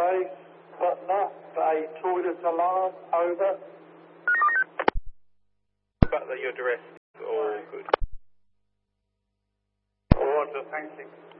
base, but not a toilet alarm. Over. But that your address is all good. Roger, thank you.